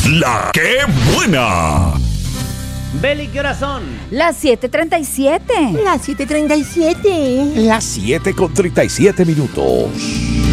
La que buena. Beli, ¿qué horas son? Las 7:37. Las 7:37. Las 7:37.